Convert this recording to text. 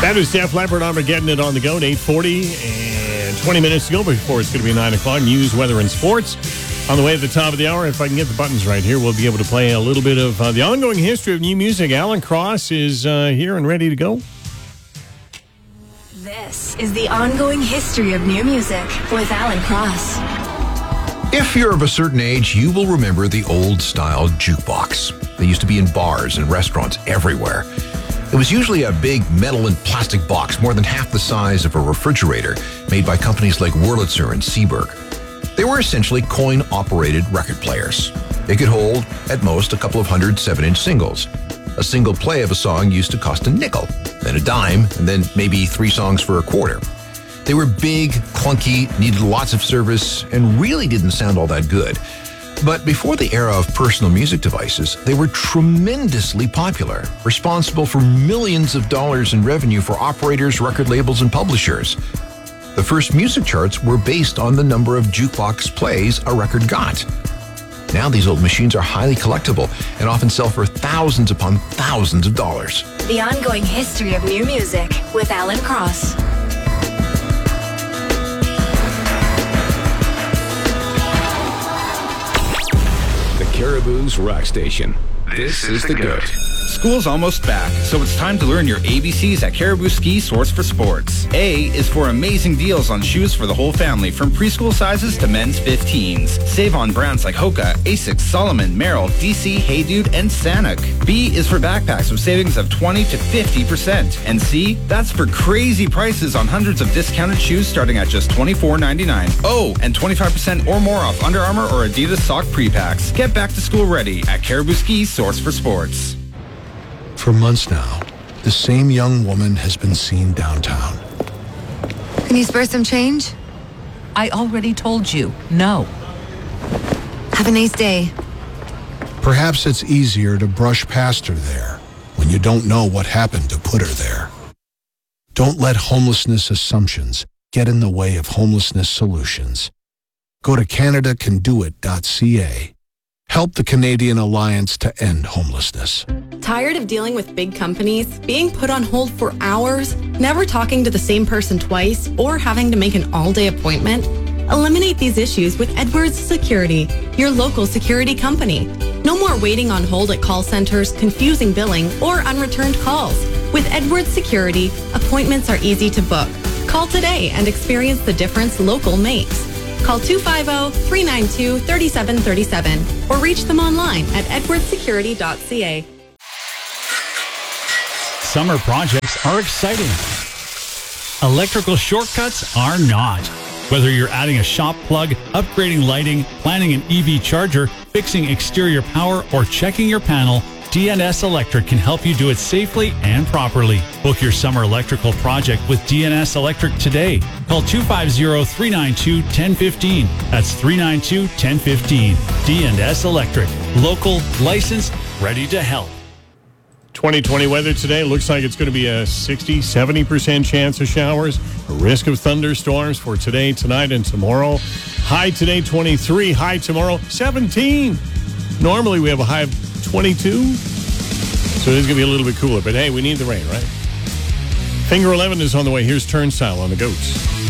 That is Def Leppard. Armageddon it on the go at 8:40 and 20 minutes to go before it's going to be 9 o'clock. News, weather, and sports. On the way at the top of the hour, if I can get the buttons right here, we'll be able to play a little bit of the ongoing history of new music. Alan Cross is here and ready to go. This is the ongoing history of new music with Alan Cross. If you're of a certain age, you will remember the old-style jukebox. They used to be in bars and restaurants everywhere. It was usually a big metal and plastic box, more than half the size of a refrigerator, made by companies like Wurlitzer and Seeburg. They were essentially coin-operated record players. They could hold, at most, a couple of hundred 7-inch singles. A single play of a song used to cost a nickel, then a dime, and then maybe 3 songs for a quarter. They were big, clunky, needed lots of service, and really didn't sound all that good. But before the era of personal music devices, they were tremendously popular, responsible for millions of dollars in revenue for operators, record labels, and publishers. The first music charts were based on the number of jukebox plays a record got. Now these old machines are highly collectible and often sell for thousands upon thousands of dollars. The ongoing history of new music with Alan Cross. Caribou's Rock Station. This is The Goat. School's almost back, so it's time to learn your ABCs at Caribou Ski Source for Sports. A is for amazing deals on shoes for the whole family, from preschool sizes to men's 15s. Save on brands like Hoka, Asics, Solomon, Merrell, DC, Hey Dude, and Sanuk. B is for backpacks with savings of 20 to 50%. And C, that's for crazy prices on hundreds of discounted shoes starting at just $24.99. Oh, and 25% or more off Under Armour or Adidas sock pre-packs. Get back to school ready at Caribou Ski Source for Sports. For months now, the same young woman has been seen downtown. Can you spare some change? I already told you, no. Have a nice day. Perhaps it's easier to brush past her there when you don't know what happened to put her there. Don't let homelessness assumptions get in the way of homelessness solutions. Go to CanadaCanDoIt.ca. Help the Canadian Alliance to End Homelessness. Tired of dealing with big companies, being put on hold for hours, never talking to the same person twice, or having to make an all-day appointment? Eliminate these issues with Edwards Security, your local security company. No more waiting on hold at call centers, confusing billing, or unreturned calls. With Edwards Security, appointments are easy to book. Call today and experience the difference local makes. Call 250-392-3737 or reach them online at edwardssecurity.ca. Summer projects are exciting. Electrical shortcuts are not. Whether you're adding a shop plug, upgrading lighting, planning an EV charger, fixing exterior power, or checking your panel, DNS Electric can help you do it safely and properly. Book your summer electrical project with DNS Electric today. Call 250-392-1015. That's 392-1015. DNS Electric. Local, licensed, ready to help. 2020 weather today looks like it's going to be a 60-70% chance of showers. A risk of thunderstorms for today, tonight, and tomorrow. High today, 23. High tomorrow, 17. Normally we have a high of 22. So it is going to be a little bit cooler. But hey, we need the rain, right? Finger 11 is on the way. Here's Turnstile on the Goats.